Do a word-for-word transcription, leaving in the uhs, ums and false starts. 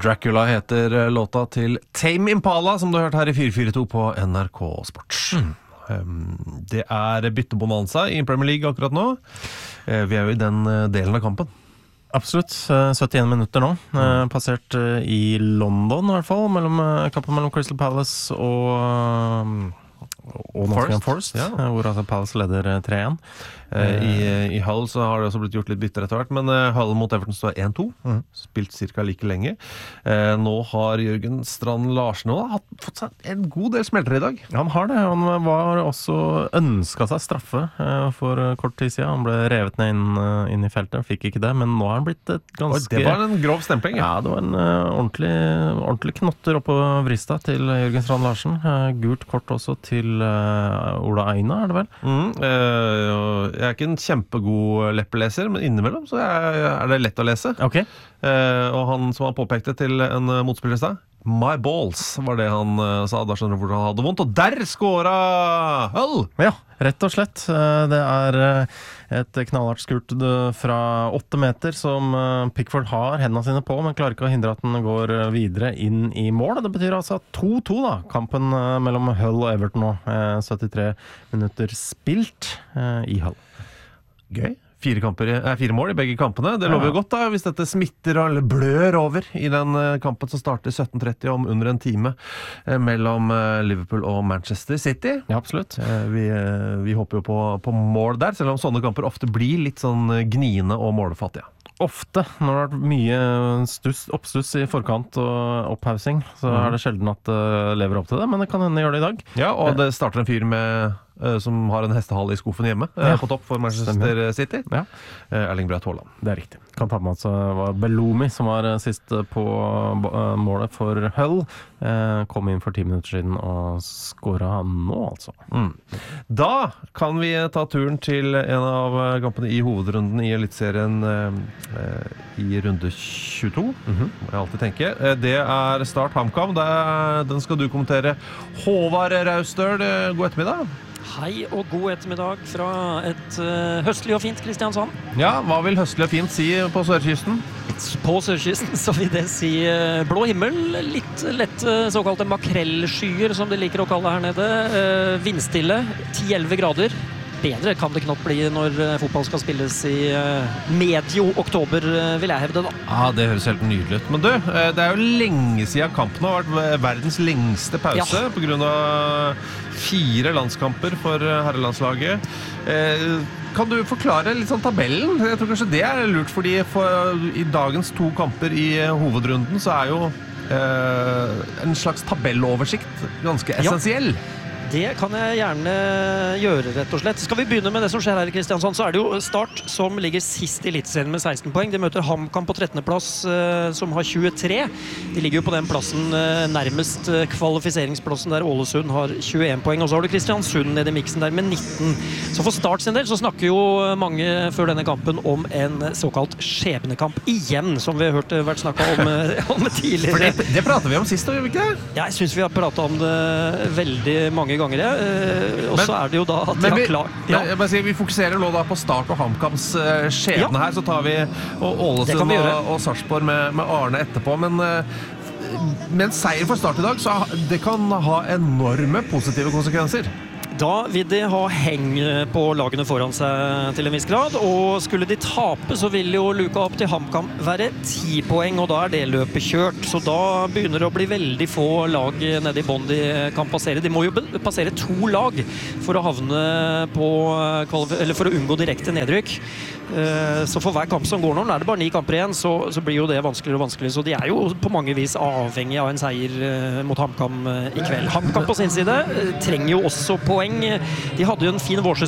Dracula heter låta til Tame Impala, som du har hørt her i fire fire to på N R K Sport. Mm. Det er byttebonanza i Premier League akkurat nå. Vi er jo i den delen av kampen. Absolutt, syttien minutter nå. Mm. Passert i London i hvert fall, mellom, kampen mellom Crystal Palace og... og Nottingham Forest, ja. Hvor altså Palace leder tre en. I, I Hull så har det også blitt gjort litt bytter etter hvert, men Hull mot Everton står en to, mm. spilt cirka like lenge. Nå har Jørgen Strand Larsen også fått seg en god del smeltere i dag. Ja, han har det. Han var også ønsket seg straffe for kort tid siden. Han ble revet ned inn, inn i feltet, fikk ikke det, men nå har han blitt et ganske... Og det var en grov stempling, ja. Ja, det var en uh, ordentlig, ordentlig knotter oppå vrista til Jørgen Strand Larsen. Uh, gult kort også til uh, Ola Aina, er det vel? Mm, uh, Jeg er ikke en kjempegod leppeleser, men innimellom så er, er det lett å lese. Okay. Eh, og han som han påpekte til en motspiller i sted, my balls var det han uh, sa, da skjønner du hvor han hadde vondt, og der skåra Hull! Ja, rett og slett. Det er et knallhardt skurt fra åtte meter som Pickford har hendene sine på, men klarer ikke å hindre at den går videre inn i mål. Det betyr altså to to da, kampen mellom Hull og Everton nå, syttitre minutter spilt i Hull. Gøy. Fire, kamper, eh, fire mål i begge kampene. Det lover jo godt da, hvis dette smitter eller blør over i den eh, kampen som starter sytten tretti om under en time eh, mellom eh, Liverpool og Manchester City. Ja, absolutt. Eh, vi, eh, vi håper jo på, på mål der, selv om sånne kamper ofte blir litt sånn gniende og målefattige. Ofte, når det har vært mye stuss, oppstuss i forkant og opphausing, så mm. er det sjelden at det lever opp til det, men det kan hende gjøre det i dag. Ja, og det starter en fyr med... som har en hestehale i skuffen hjemme ja. på topp for Manchester Stemmer. City. Ja. Erling Braut Haaland. Det er riktig. Kan ta med at det var Bellomi som var sist på målet for Hull. Kom inn for ti minutter siden og skåret nå, altså. Mm. Da kan vi ta turen til en av kampene i hovedrunden i Elitserien i runde tjueto. Mm-hmm. Må jeg alltid tenke. Det er Start HamKam. Den skal du kommentere. Håvard Raustøl, god ettermiddag. Hei og god ettermiddag fra et uh, høstlig og fint Kristiansand. Ja, hva vil høstlig og fint si på sørkysten? På sørkysten så vil det si uh, blå himmel, litt lett uh, såkalte makrellskyer som de liker å kalle her nede. Uh, vindstille, ti til elleve grader. Bedre kan det knapt bli når uh, fotball skal spilles i uh, medio oktober, uh, vil jeg hevde da. Ja, det høres helt nydelig ut. Men du, uh, det er jo lenge siden kampen har vært verdens lengste pause ja. På grunn av fire landskamper for herrelandslaget. Uh, kan du forklare litt sånn tabellen? Jeg tror kanskje det er lurt, fordi for, i dagens to kamper i hovedrunden så er jo uh, en slags tabelloversikt ganske essensiell. Ja. Det kan jeg gjerne gjøre, rett og slett. Skal vi begynne med det som skjer her i Kristiansand, så er det jo Start som ligger sist i Eliteserien med seksten poeng. De møter HamKam på trettende plass, som har tjuetre. De ligger jo på den plassen nærmest kvalifiseringsplassen der Ålesund har tjueen poeng. Og så har du Kristiansund nede i miksen der med nitten. Så for Start sin del så snakker jo mange før denne kampen om en såkalt skjebnekamp igjen, som vi har hørt vært snakket om, om tidligere. For det, det prater vi om sist, gjør vi ikke det? Ja, jeg synes vi har pratet om det veldig mange ganger. ganger, ja. Og så er det jo da at de har klart... Ja. Men, si, vi fokuserer nå da på Start og HamKams uh, skjebne ja. Her, så tar vi og Ålesund vi og, og Sarpsborg med, med Arne etterpå, men uh, med en seier for Start i dag, så det kan ha enorme positive konsekvenser. Da vil de ha heng på lagene foran seg til en viss grad, og skulle de tape så vil jo luka opp til HamKam være ti poeng, og da er det løpet kjørt. Så da begynner det å bli veldig få lag nede i bånd de kan passere. De må jo passere to lag for å havne på, eller for å unngå direkte nedrykk. Så for hver kamp som går nå, er det bare ni kamper igjen, så, så blir jo det vanskeligere og vanskeligere. Så de er jo på mange vis avhengig av en seier mot HamKam i kveld. HamKam på sin side trenger jo også poeng. De hadde jo en fin vårsesong